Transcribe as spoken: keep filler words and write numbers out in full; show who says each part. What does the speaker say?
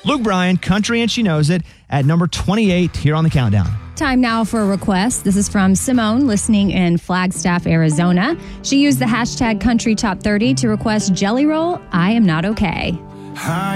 Speaker 1: Luke Bryan, Country and She Knows It, at number twenty-eight here on the countdown.
Speaker 2: Time now for a request. This is from Simone, listening in Flagstaff, Arizona. She used the hashtag Country Top thirty to request Jelly Roll, I Am Not Okay.
Speaker 3: Hi.